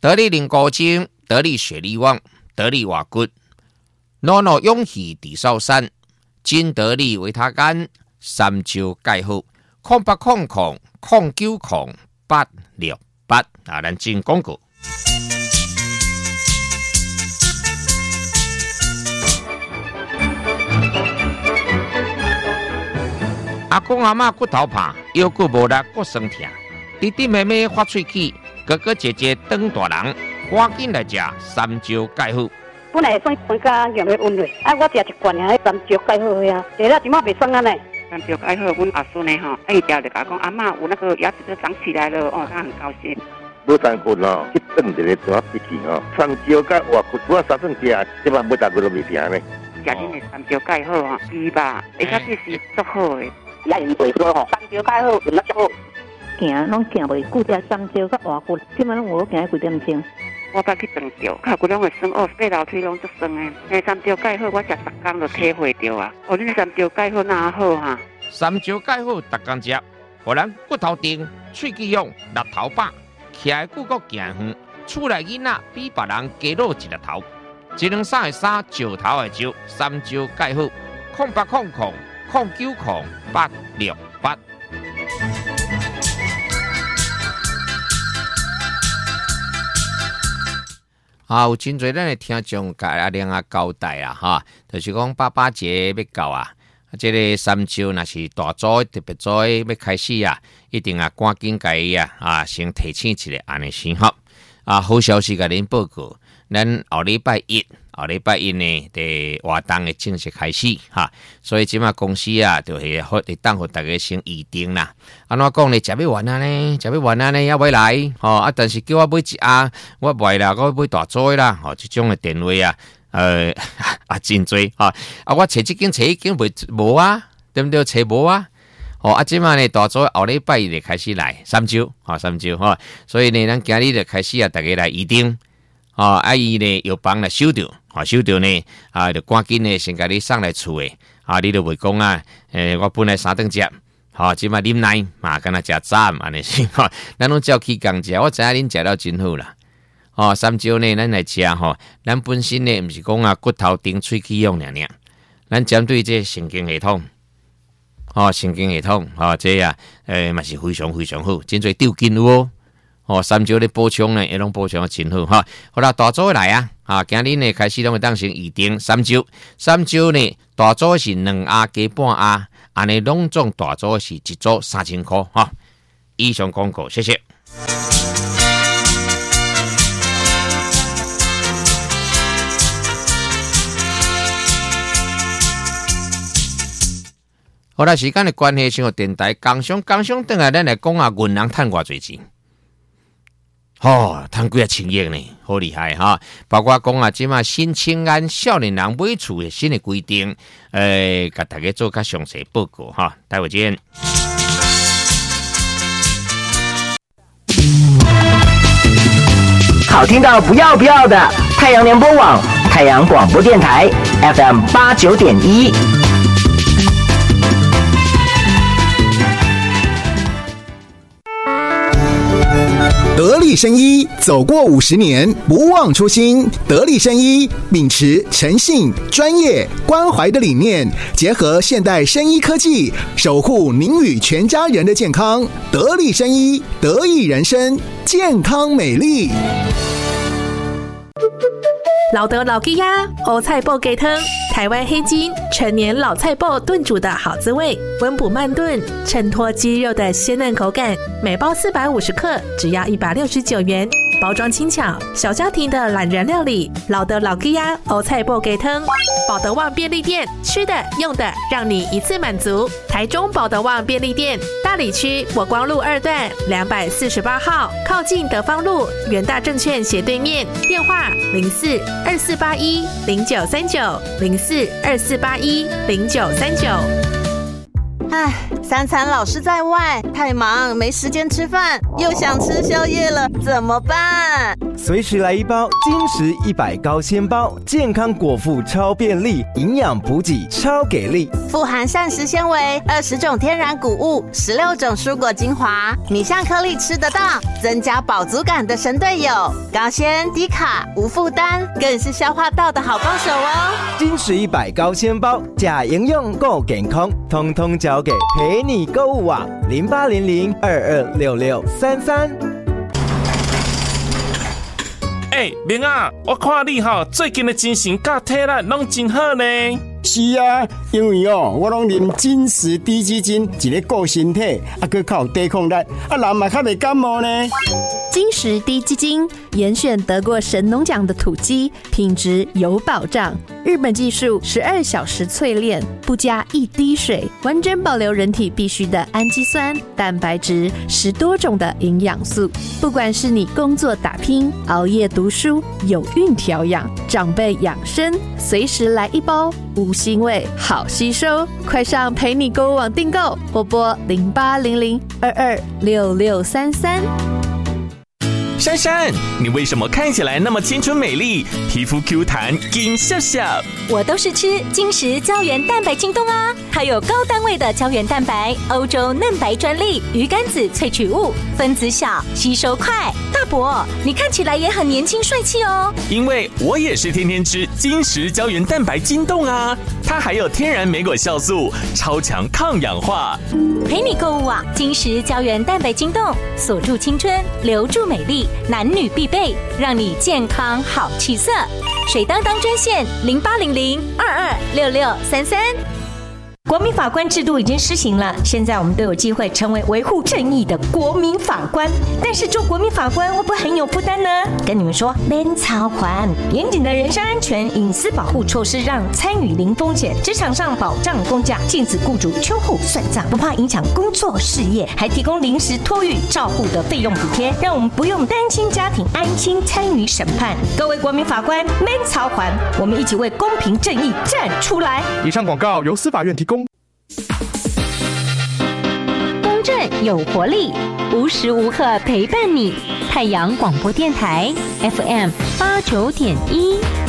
得力零高精，得力血力旺，得力瓦骨，诺诺勇气地少山，金得力维他干，三招介好，0800090868啊，咱进广告。阿公阿嬷骨头怕，腰骨无力，骨酸痛，弟弟妹妹发喙齿，哥哥姐姐当大人，赶紧来吃三招介好。 本来算分家用的温热，我吃一罐啊，三招介好呀，吃了怎么袂酸啊呢？ 三招介好，阮阿孙呢吼，伊条就讲阿嬷有那个牙齿都长起来了，哦，他很高兴。 无三棍哦，去炖一个抓笔记哦，三招甲活骨主要三顿吃，即摆要大骨都未平呢。 食恁的三招介好吼，伊吧，而且这是足好的。 也用袂说吼，三招介好，用得足好。 行拢行袂久，食三招甲活骨，即摆拢有行几点钟。 我捌去长照，脚骨拢会酸哦，爬楼梯拢足酸的。三招介好，我食10天就体会到啊。哦，恁三招介好哪好哈？ 三招介好，逐工食，互咱骨头硬、喙齿勇、力头饱，徛的久阁行远，厝内囡仔比别人加老一粒头。一两三的三，石头的石，三招介好，0800090868。有真侪咱的听众甲阿亮啊交代啊，哈，就是讲爸爸节要到啊，这个三招若是大组特别组要开始啊，一定啊赶紧甲伊啊先提醒一下安尼先好。好消息甲恁报告，咱后礼拜一呢，伫活动的正式开始哈，所以即马公司啊，就是会当互大家先预定啦。安怎讲呢？食要完啊呢？食要完啊呢？要买来吼但是叫我买一盒，我袂啦，我买大组啦，即种的电话啊，真多我找这间找一间无啊，对不对？找无啊。即马呢，大组后礼拜一就开始来三招所以呢，咱今日就开始大家来预定。伊呢有帮来收到，收到呢就赶紧呢先甲你送来厝诶，你就袂讲我本来3顿食，即马啉奶嘛，敢若食早安尼先，咱拢照起工食，我知影恁食了真好啦。三招呢，咱来食咱本身呢毋是讲骨头顶喙齿用尔，咱针对这神经系统。神经系统，这嘛是非常非常好，真侪丢筋有三招的补充呢，也拢补充得真好好啦，大组来今日呢开始拢会当成预定三招呢，大组是2盒加半盒，安尼拢总大组是一组3000块以上广告，谢谢。好啦，时间的关系，先互电台工商转来，咱来讲银行趁偌侪钱。趁几千亿呢，好厉害哈！包括讲即马新青安少年人买厝的新的规定，甲大家做较详细报告哈。待会见。 好听到不要的，太阳联播网、太阳广播电台 FM89.1。 得力生医走过50年，不忘初心。得力生医秉持诚信、专业、关怀的理念，结合现代生医科技，守护您与全家人的健康。得力生医，得益人生，健康美丽。 老德老鸡鸭欧菜脯鸡汤，台湾黑金陈年老菜脯炖煮的好滋味，温补慢炖，衬托鸡肉的鲜嫩口感。每包450克，只要169元。包装轻巧，小家庭的懒人料理。老德老鸡鸭欧菜脯鸡汤，保德旺便利店，吃的用的让你一次满足。台中保德旺便利店，大里区国光路2段248号，靠近德芳路元大证券斜对面。电话04-2481-0939，04-2481-0939。 三餐老是在外，太忙没时间吃饭，又想吃宵夜了，怎么办？ 随时来一包金石100高纤包，健康果腹超便利，营养补给超给力， 富含膳食纤维、20种天然谷物、16种蔬果精华，你像颗粒吃得到，增加饱足感的神队友，高纤低卡无负担，更是消化道的好帮手哦。 金石100高纤包，假营养够健康，通通交给陪你购物网0800226633。 明啊，我看你最近的精神甲体力拢真好呢。 是啊，因为我拢啉金石低基金，一个顾身体，还较有抵抗力，人嘛较袂感冒呢。 金石低基金严选得过神农奖的土鸡，品质有保障。日本技术12小时淬炼，不加一滴水，完整保留人体必需的氨基酸、蛋白质，10多种的营养素。不管是你工作打拼、熬夜读书、有孕调养、长辈养生，随时来一包，无腥味，好吸收。快上陪你购物网订购，拨0800226633。 珊珊，你为什么看起来那么清纯美丽，皮肤 Q 弹金笑笑？ 我都是吃金石胶原蛋白晶冻啊，它有高单位的胶原蛋白，欧洲嫩白专利，鱼肝子萃取物，分子小，吸收快。大伯，你看起来也很年轻帅气哦。 因为我也是天天吃金石胶原蛋白晶冻啊，它还有天然莓果酵素，超强抗氧化。 陪你购物网，金石胶原蛋白晶冻，锁住青春，留住美丽。男女必备，让你健康好气色。水当当专线0800226633。 国民法官制度已经施行了，现在我们都有机会成为维护正义的国民法官。但是做国民法官会不会很有负担呢？跟你们说，免操还严谨的人身安全、隐私保护措施，让参与零风险，职场上保障公假，禁止雇主秋后算账，不怕影响工作事业，还提供临时托育照护的费用补贴，让我们不用担心家庭，安心参与审判。各位国民法官，免操还，我们一起为公平正义站出来。 以上广告由司法院提供。 公正有活力，无时无刻陪伴你。太阳广播电台 FM89.1。